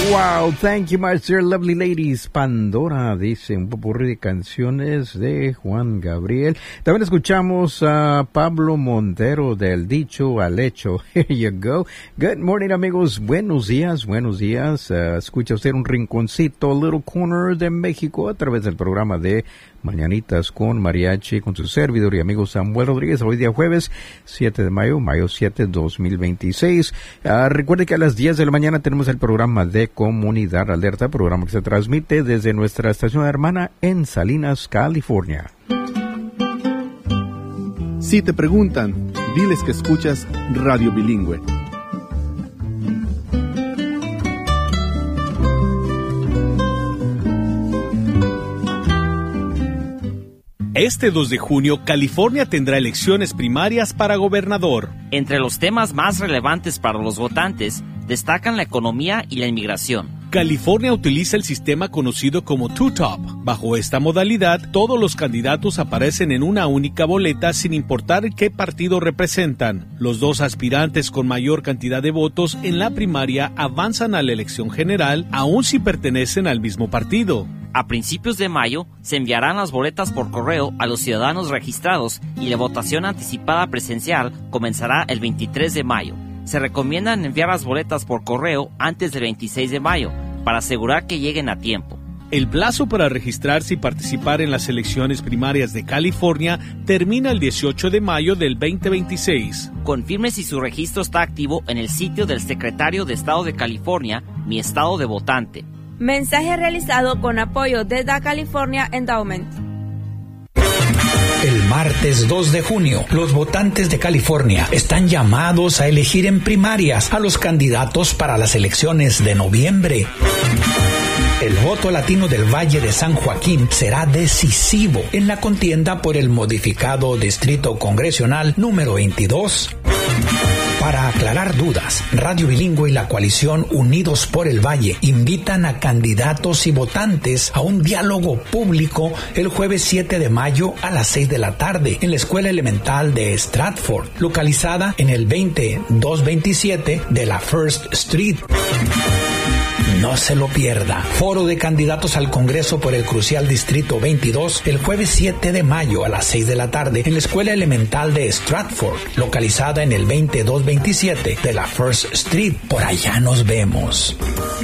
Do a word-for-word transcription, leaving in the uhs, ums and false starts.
Wow, thank you, my dear lovely ladies. Pandora dice un popurrí de canciones de Juan Gabriel. También escuchamos a Pablo Montero del dicho al hecho. Here you go. Good morning, amigos. Buenos días, buenos días. Uh, escucha usted un rinconcito, Little Corner de México a través del programa de Mañanitas con Mariachi, con su servidor y amigo Samuel Rodríguez. Hoy día jueves, siete de mayo, mayo siete, dos mil veintiséis. Uh, recuerde que a las diez de la mañana tenemos el programa de Comunidad Alerta, programa que se transmite desde nuestra estación hermana en Salinas, California. Si te preguntan, diles que escuchas Radio Bilingüe. Este dos de junio, California tendrá elecciones primarias para gobernador. Entre los temas más relevantes para los votantes, destacan la economía y la inmigración. California utiliza el sistema conocido como two-top. Bajo esta modalidad, todos los candidatos aparecen en una única boleta sin importar qué partido representan. Los dos aspirantes con mayor cantidad de votos en la primaria avanzan a la elección general, aun si pertenecen al mismo partido. A principios de mayo, se enviarán las boletas por correo a los ciudadanos registrados y la votación anticipada presencial comenzará el veintitrés de mayo. Se recomiendan enviar las boletas por correo antes del veintiséis de mayo para asegurar que lleguen a tiempo. El plazo para registrarse y participar en las elecciones primarias de California termina el dieciocho de mayo del veinte veintiséis. Confirme si su registro está activo en el sitio del Secretario de Estado de California, Mi Estado de Votante. Mensaje realizado con apoyo de The California Endowment. El martes dos de junio, los votantes de California están llamados a elegir en primarias a los candidatos para las elecciones de noviembre. El voto latino del Valle de San Joaquín será decisivo en la contienda por el modificado Distrito Congresional número veintidós. Para aclarar dudas, Radio Bilingüe y la coalición Unidos por el Valle invitan a candidatos y votantes a un diálogo público el jueves siete de mayo a las seis de la tarde en la Escuela Elemental de Stratford, localizada en el veinte doscientos veintisiete de la First Street. No se lo pierda. Foro de candidatos al Congreso por el crucial Distrito veintidós el jueves siete de mayo a las seis de la tarde en la Escuela Elemental de Stratford, localizada en el veinte doscientos veintisiete de la First Street. Por allá nos vemos.